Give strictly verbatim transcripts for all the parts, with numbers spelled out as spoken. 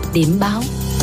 điểm báo.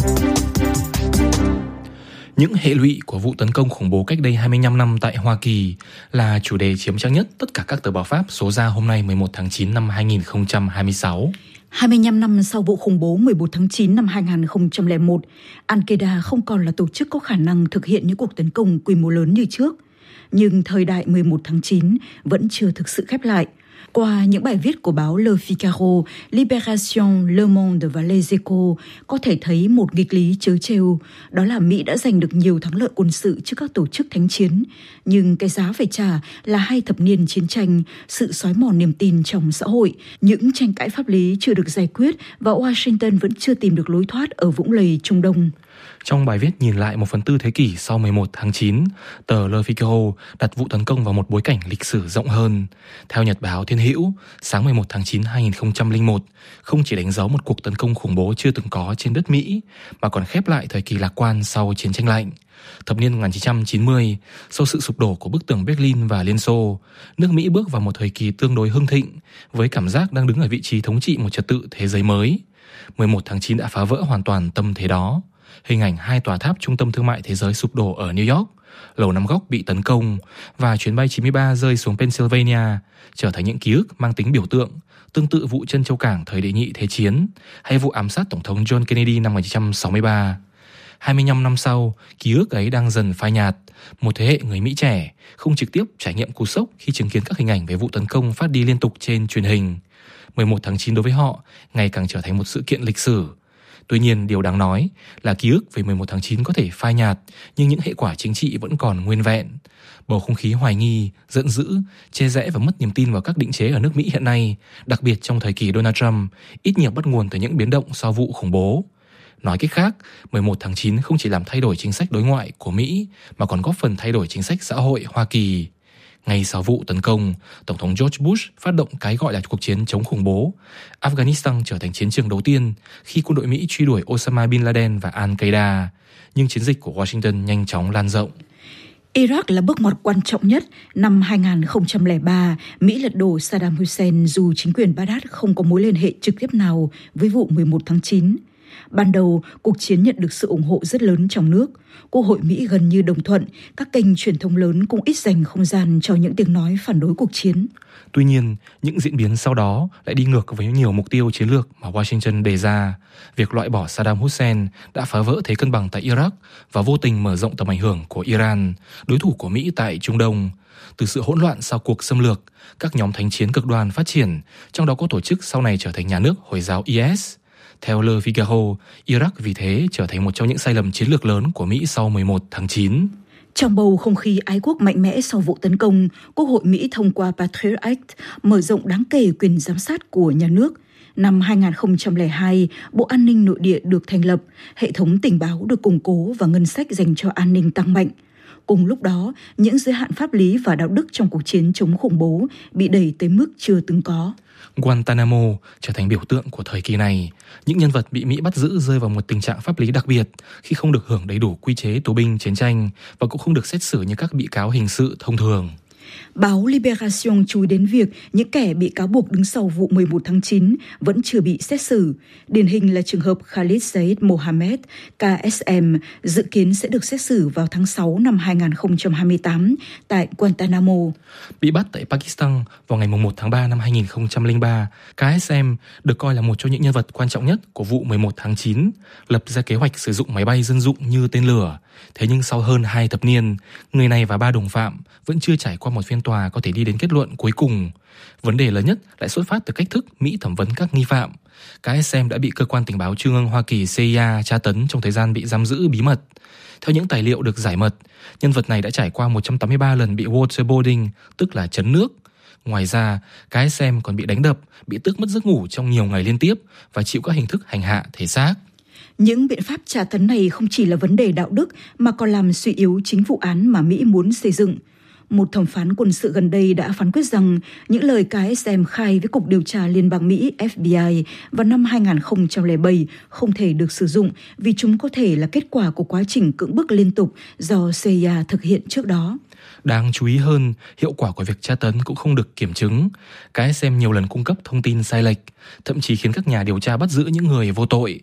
Những hệ lụy của vụ tấn công khủng bố cách đây hai mươi lăm năm tại Hoa Kỳ là chủ đề chiếm trang nhất tất cả các tờ báo Pháp số ra hôm nay mười một tháng chín năm hai nghìn không trăm hai mươi sáu. hai mươi lăm năm sau vụ khủng bố mười một tháng chín năm hai nghìn không trăm lẻ một, Al-Qaeda không còn là tổ chức có khả năng thực hiện những cuộc tấn công quy mô lớn như trước. Nhưng thời đại mười một tháng chín vẫn chưa thực sự khép lại. Qua những bài viết của báo Le Figaro, Libération, Le Monde và Les Echos có thể thấy một nghịch lý trớ trêu, đó là Mỹ đã giành được nhiều thắng lợi quân sự trước các tổ chức thánh chiến, nhưng cái giá phải trả là hai thập niên chiến tranh, sự xói mòn niềm tin trong xã hội, những tranh cãi pháp lý chưa được giải quyết và Washington vẫn chưa tìm được lối thoát ở vũng lầy Trung Đông. Trong bài viết nhìn lại một phần tư thế kỷ sau mười một tháng chín, tờ Le Figaro đặt vụ tấn công vào một bối cảnh lịch sử rộng hơn. Theo Nhật báo Thiên Hữu, sáng mười một tháng chín năm hai nghìn không trăm lẻ một không chỉ đánh dấu một cuộc tấn công khủng bố chưa từng có trên đất Mỹ, mà còn khép lại thời kỳ lạc quan sau chiến tranh lạnh. Thập niên một nghìn chín trăm chín mươi, sau sự sụp đổ của bức tường Berlin và Liên Xô, nước Mỹ bước vào một thời kỳ tương đối hưng thịnh, với cảm giác đang đứng ở vị trí thống trị một trật tự thế giới mới. mười một tháng chín đã phá vỡ hoàn toàn tâm thế đó. Hình ảnh hai tòa tháp trung tâm thương mại thế giới sụp đổ ở New York, Lầu Năm Góc bị tấn công và chuyến bay chín mươi ba rơi xuống Pennsylvania trở thành những ký ức mang tính biểu tượng, tương tự vụ Trân Châu Cảng thời đệ nhị thế chiến hay vụ ám sát Tổng thống John Kennedy năm một nghìn chín trăm sáu mươi ba. hai mươi lăm năm sau, ký ức ấy đang dần phai nhạt. Một thế hệ người Mỹ trẻ không trực tiếp trải nghiệm cú sốc khi chứng kiến các hình ảnh về vụ tấn công phát đi liên tục trên truyền hình. mười một tháng chín đối với họ ngày càng trở thành một sự kiện lịch sử. Tuy nhiên, điều đáng nói là ký ức về mười một tháng chín có thể phai nhạt, nhưng những hệ quả chính trị vẫn còn nguyên vẹn. Bầu không khí hoài nghi, giận dữ, chê rẽ và mất niềm tin vào các định chế ở nước Mỹ hiện nay, đặc biệt trong thời kỳ Donald Trump, ít nhiều bắt nguồn từ những biến động sau vụ khủng bố. Nói cách khác, mười một tháng chín không chỉ làm thay đổi chính sách đối ngoại của Mỹ, mà còn góp phần thay đổi chính sách xã hội Hoa Kỳ. Ngay sau vụ tấn công, Tổng thống George Bush phát động cái gọi là cuộc chiến chống khủng bố. Afghanistan trở thành chiến trường đầu tiên khi quân đội Mỹ truy đuổi Osama Bin Laden và Al-Qaeda. Nhưng chiến dịch của Washington nhanh chóng lan rộng. Iraq là bước ngoặt quan trọng nhất. Năm hai nghìn không trăm lẻ ba, Mỹ lật đổ Saddam Hussein dù chính quyền Baghdad không có mối liên hệ trực tiếp nào với vụ mười một tháng chín. Ban đầu, cuộc chiến nhận được sự ủng hộ rất lớn trong nước. Quốc hội Mỹ gần như đồng thuận, các kênh truyền thông lớn cũng ít dành không gian cho những tiếng nói phản đối cuộc chiến. Tuy nhiên, những diễn biến sau đó lại đi ngược với nhiều mục tiêu chiến lược mà Washington đề ra. Việc loại bỏ Saddam Hussein đã phá vỡ thế cân bằng tại Iraq và vô tình mở rộng tầm ảnh hưởng của Iran, đối thủ của Mỹ tại Trung Đông. Từ sự hỗn loạn sau cuộc xâm lược, các nhóm thánh chiến cực đoan phát triển, trong đó có tổ chức sau này trở thành nhà nước Hồi giáo i ét. Theo Le Figaro, Iraq vì thế trở thành một trong những sai lầm chiến lược lớn của Mỹ sau mười một tháng chín. Trong bầu không khí ái quốc mạnh mẽ sau vụ tấn công, Quốc hội Mỹ thông qua Patriot Act, mở rộng đáng kể quyền giám sát của nhà nước. Năm hai nghìn không trăm lẻ hai, Bộ An ninh Nội địa được thành lập, hệ thống tình báo được củng cố và ngân sách dành cho an ninh tăng mạnh. Cùng lúc đó, những giới hạn pháp lý và đạo đức trong cuộc chiến chống khủng bố bị đẩy tới mức chưa từng có. Guantanamo trở thành biểu tượng của thời kỳ này. Những nhân vật bị Mỹ bắt giữ rơi vào một tình trạng pháp lý đặc biệt khi không được hưởng đầy đủ quy chế tù binh chiến tranh và cũng không được xét xử như các bị cáo hình sự thông thường. Báo Libération chú ý đến việc những kẻ bị cáo buộc đứng sau vụ mười một tháng chín vẫn chưa bị xét xử. Điển hình là trường hợp Khalid Said Mohammed, ca ét em, dự kiến sẽ được xét xử vào tháng sáu năm hai nghìn không trăm hai mươi tám tại Guantanamo. Bị bắt tại Pakistan vào ngày một tháng ba năm hai nghìn không trăm lẻ ba, ca ét em được coi là một trong những nhân vật quan trọng nhất của vụ mười một tháng chín, lập ra kế hoạch sử dụng máy bay dân dụng như tên lửa. Thế nhưng sau hơn hai thập niên, người này và ba đồng phạm vẫn chưa trải qua một phiên tòa có thể đi đến kết luận cuối cùng. Vấn đề lớn nhất lại xuất phát từ cách thức Mỹ thẩm vấn các nghi phạm. ca ét em đã bị Cơ quan Tình báo Trung ương Hoa Kỳ xê i a tra tấn trong thời gian bị giam giữ bí mật. Theo những tài liệu được giải mật, nhân vật này đã trải qua một trăm tám mươi ba lần bị waterboarding, tức là chấn nước. Ngoài ra, ca ét em còn bị đánh đập, bị tước mất giấc ngủ trong nhiều ngày liên tiếp và chịu các hình thức hành hạ thể xác. Những biện pháp tra tấn này không chỉ là vấn đề đạo đức mà còn làm suy yếu chính vụ án mà Mỹ muốn xây dựng. Một thẩm phán quân sự gần đây đã phán quyết rằng những lời ca ét em khai với Cục Điều tra Liên bang Mỹ ép bê i vào năm hai nghìn không trăm lẻ bảy không thể được sử dụng vì chúng có thể là kết quả của quá trình cưỡng bức liên tục do xê i a thực hiện trước đó. Đáng chú ý hơn, hiệu quả của việc tra tấn cũng không được kiểm chứng. ca ét em nhiều lần cung cấp thông tin sai lệch, thậm chí khiến các nhà điều tra bắt giữ những người vô tội.